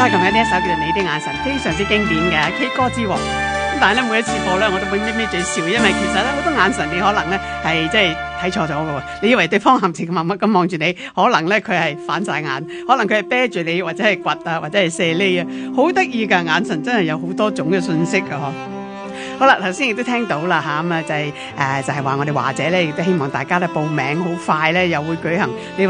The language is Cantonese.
所以琴日呢一首叫做《你的眼神》，非常之經典嘅 K 歌之王。但係咧每一次播咧，我都會咪咪嘴笑，因為其實咧好多眼神你可能咧係即係睇錯咗嘅喎。你以為對方含情脈脈咁望住你，可能咧佢係反晒眼，可能佢係啤住你，或者係掘啊，或者係射呢啊，好得意㗎！眼神真係有好多種嘅信息㗎嗬。好啦，頭先亦都聽到啦嚇，咁就係話我哋華姐咧亦都希望大家咧報名，好快咧又會舉行呢